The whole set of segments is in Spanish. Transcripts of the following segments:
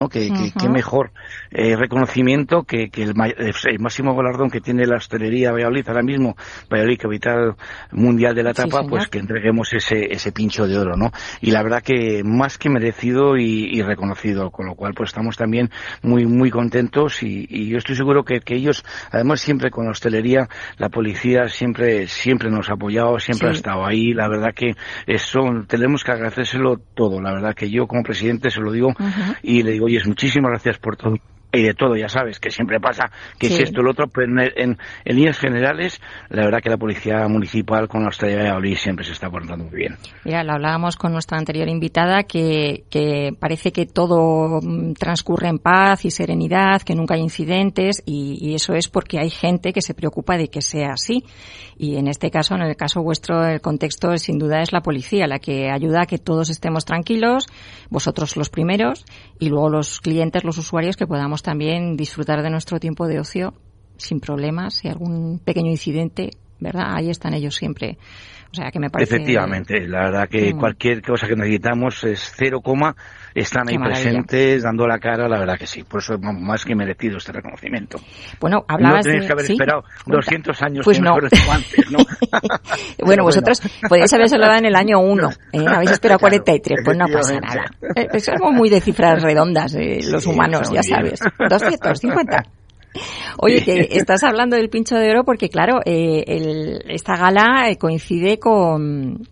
¿no? Qué mejor reconocimiento que el máximo galardón que tiene la hostelería Valladolid ahora mismo, Valladolid, capital mundial de la tapa, pues que entreguemos ese pincho de oro, ¿no? Y la verdad que más que merecido y reconocido, con lo cual pues estamos también muy contentos y yo estoy seguro que ellos, además siempre con la hostelería, la policía siempre nos ha apoyado, siempre ha estado ahí, la verdad que eso tenemos que agradecérselo todo, la verdad que yo como presidente se lo digo y le digo, oye, muchísimas gracias por todo. Y de todo, ya sabes, que siempre pasa que es esto o lo otro, pero en líneas generales, la verdad que la Policía Municipal con la Hostelería de Valladolid siempre se está portando muy bien. Mira, lo hablábamos con nuestra anterior invitada, que parece que todo transcurre en paz y serenidad, que nunca hay incidentes, y eso es porque hay gente que se preocupa de que sea así. Y en este caso, en el caso vuestro, el contexto sin duda es la policía, la que ayuda a que todos estemos tranquilos, vosotros los primeros, y luego los clientes, los usuarios, que podamos también disfrutar de nuestro tiempo de ocio sin problemas y algún pequeño incidente, ¿verdad? Ahí están ellos siempre. O sea, que me parece... Efectivamente, la verdad que cualquier cosa que necesitamos es 0, están ahí presentes, dando la cara, la verdad que sí. Por eso es más que merecido este reconocimiento. Bueno, hablabas no tenéis que haber esperado 200 años pues no. Antes, ¿no? Bueno, vosotros podéis habérselo dado en el año 1, habéis esperado 43, pues no pasa nada. Somos muy de cifras redondas, los humanos, ya sabes. 250. Oye, que estás hablando del pincho de oro porque, claro, esta gala coincide con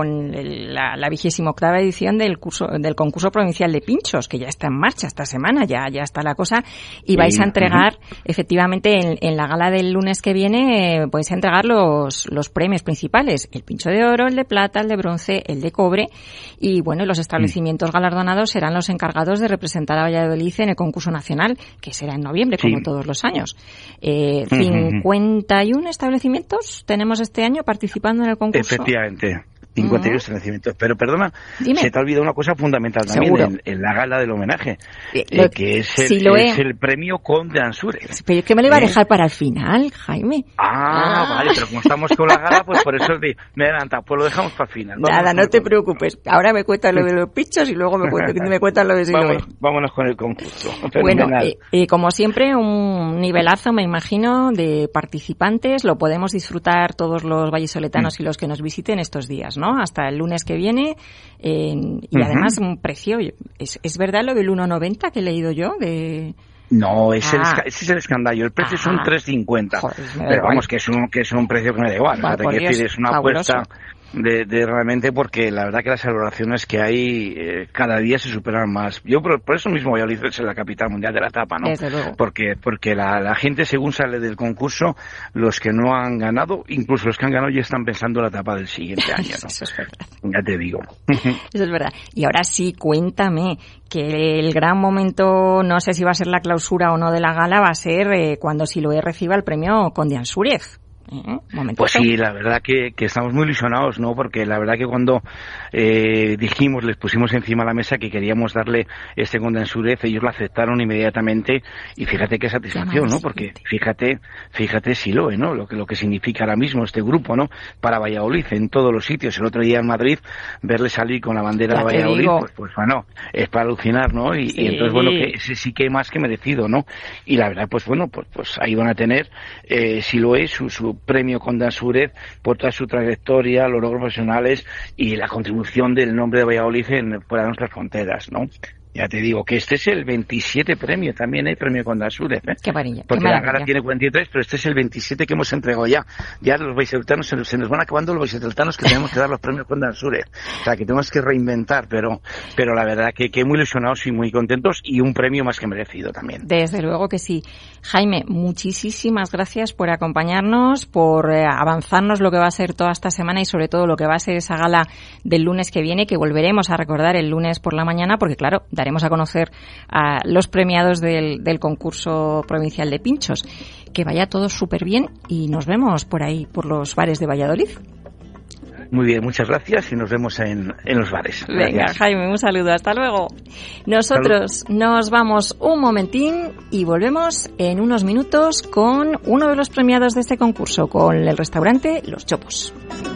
la 28ª edición del concurso provincial de pinchos, que ya está en marcha esta semana, ya está la cosa, y vais a entregar, efectivamente, en la gala del lunes que viene, vais a entregar los premios principales, el pincho de oro, el de plata, el de bronce, el de cobre, y bueno, los establecimientos galardonados serán los encargados de representar a Valladolid en el concurso nacional, que será en noviembre, como todos los años. 51 establecimientos tenemos este año participando en el concurso. Efectivamente. 52 establecimientos. Pero perdona, se te ha olvidado una cosa fundamental también en la gala del homenaje, que es el premio Conde Ansúrez. Pero es que me lo iba a dejar para el final, Jaime. Vale, pero como estamos con la gala, pues por eso me he adelantado. Pues lo dejamos para el final. Nada, no te preocupes. Ahora me cuentas lo de los pinchos y luego me cuentas lo de Siloé. Vámonos con el concurso. Bueno, como siempre, un nivelazo, me imagino, de participantes. Lo podemos disfrutar todos los vallisoletanos y los que nos visiten estos días, ¿no? Hasta el lunes que viene, y además un precio, ¿es verdad lo del 1,90 que he leído yo? No, ese es el escandallo. El precio son 3,50. Pero vamos, que es un precio que me da igual. Es una apuesta de realmente, porque la verdad que las valoraciones que hay cada día se superan más. Yo por eso mismo Valladolid es la capital mundial de la tapa, ¿no? Desde luego. Porque la gente, según sale del concurso, los que no han ganado, incluso los que han ganado, ya están pensando la tapa del siguiente año, ¿no? Eso es verdad. Ya te digo. Eso es verdad. Y ahora sí, cuéntame, que el gran momento, no sé si va a ser la clausura o no de la gala, va a ser cuando Siloé reciba el premio Conde Ansúrez. Pues sí, la verdad que estamos muy ilusionados, ¿no? Porque la verdad que cuando les pusimos encima de la mesa que queríamos darle este Conde Ansúrez, ellos lo aceptaron inmediatamente, y fíjate qué satisfacción, ¿no? Porque fíjate Siloé, ¿no? Lo que significa ahora mismo este grupo, ¿no? Para Valladolid, en todos los sitios. El otro día en Madrid, verle salir con la bandera de Valladolid, pues bueno, es para alucinar, ¿no? Y entonces, bueno, que ese sí que más que merecido, ¿no? Y la verdad, pues bueno, pues ahí van a tener Siloé su premio Conde Ansúrez por toda su trayectoria, los logros profesionales y la contribución del nombre de Valladolid fuera de nuestras fronteras, ¿no? Ya te digo que este es el 27 premio, también hay premio Conde Ansúrez, Qué maravilla. Porque la gala tiene 43, pero este es el 27 que hemos entregado ya. Ya los vallisoletanos se nos van acabando los vallisoletanos que tenemos que dar los premios Conde Ansúrez. O sea, que tenemos que reinventar, pero la verdad que muy ilusionados y muy contentos, y un premio más que merecido también. Desde luego que sí. Jaime, muchísimas gracias por acompañarnos, por avanzarnos lo que va a ser toda esta semana y sobre todo lo que va a ser esa gala del lunes que viene, que volveremos a recordar el lunes por la mañana, porque claro, daremos a conocer a los premiados del concurso provincial de pinchos. Que vaya todo súper bien y nos vemos por ahí, por los bares de Valladolid. Muy bien, muchas gracias y nos vemos en los bares. Venga, gracias. Jaime, un saludo, hasta luego. Nosotros nos vamos un momentín y volvemos en unos minutos con uno de los premiados de este concurso, con el restaurante Los Chopos.